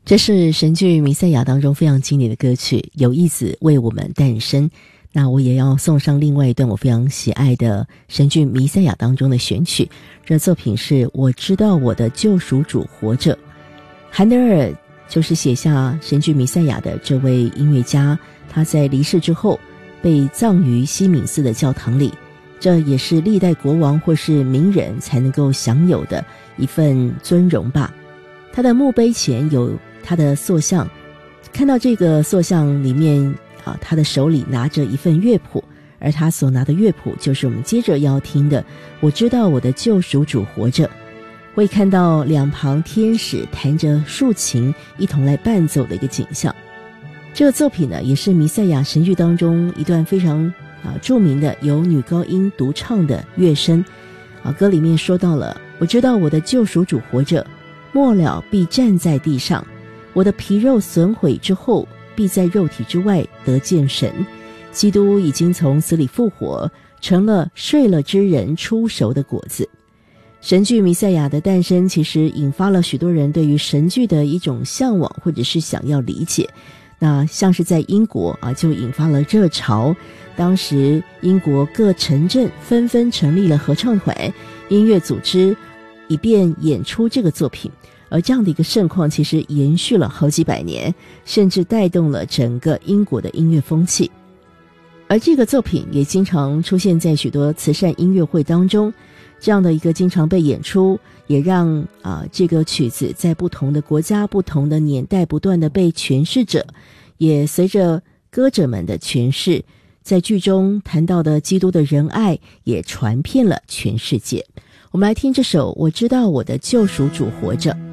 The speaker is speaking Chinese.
这是神剧《弥赛亚》当中非常经典的歌曲，有意子为我们诞生。那我也要送上另外一段我非常喜爱的神剧《弥赛亚》当中的选曲，这作品是我知道我的救赎主活着。韩德尔就是写下神剧《弥赛亚》的这位音乐家，他在离世之后被葬于西敏寺的教堂里，这也是历代国王或是名人才能够享有的一份尊荣吧。他的墓碑前有他的塑像，看到这个塑像里面他的手里拿着一份乐谱，而他所拿的乐谱就是我们接着要听的我知道我的救赎主活着。会看到两旁天使弹着竖琴一同来伴奏的一个景象。这个作品呢，也是弥赛亚神剧当中一段非常著名的由女高音独唱的乐声。歌里面说到了，我知道我的救赎主活着，末了必站在地上，我的皮肉损毁之后，必在肉体之外得见神。基督已经从死里复活，成了睡了之人出熟的果子。神剧《弥赛亚》的诞生其实引发了许多人对于神剧的一种向往，或者是想要理解。那像是在英国就引发了热潮，当时英国各城镇纷纷成立了合唱团、音乐组织，以便演出这个作品。而这样的一个盛况其实延续了好几百年，甚至带动了整个英国的音乐风气。而这个作品也经常出现在许多慈善音乐会当中，这样的一个经常被演出，也让这个曲子在不同的国家、不同的年代不断的被诠释着，也随着歌者们的诠释，在剧中谈到的基督的仁爱也传遍了全世界。我们来听这首《我知道我的救赎主活着》。